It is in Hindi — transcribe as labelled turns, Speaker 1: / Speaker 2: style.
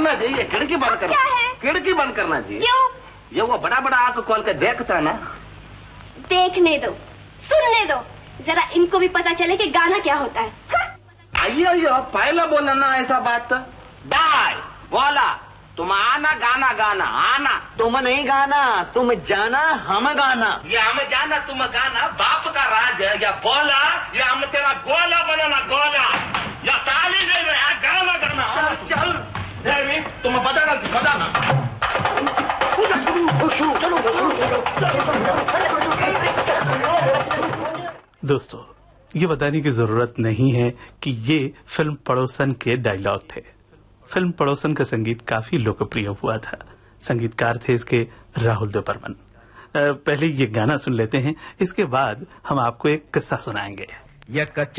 Speaker 1: सुनना जी, ये खिड़की बंद करना।
Speaker 2: क्या है?
Speaker 1: खिड़की बंद करना जी।
Speaker 2: क्यों?
Speaker 1: ये वो बड़ा बड़ा आंख खोल के देखता ना।
Speaker 2: देखने दो, सुनने दो, जरा इनको भी पता चले कि गाना क्या होता है।
Speaker 1: अयो पहले बोला ना ऐसा बात। दाई बोला तुम आना गाना गाना आना।
Speaker 3: तुम नहीं गाना, तुम जाना हम गाना।
Speaker 1: ये हम जाना तुम गाना बाप का राज है। या बोला या हम तेरा गोला बनाना गोला। या ताली नहीं रहा गाना गाना। चल देवी तुम बताना।
Speaker 4: दोस्तों, ये बताने की जरूरत नहीं है कि ये फिल्म पड़ोसन के डायलॉग थे। फिल्म पड़ोसन का संगीत काफी लोकप्रिय हुआ था। संगीतकार थे इसके राहुल देव बर्मन। पहले ये गाना सुन लेते हैं, इसके बाद हम आपको एक किस्सा सुनाएंगे।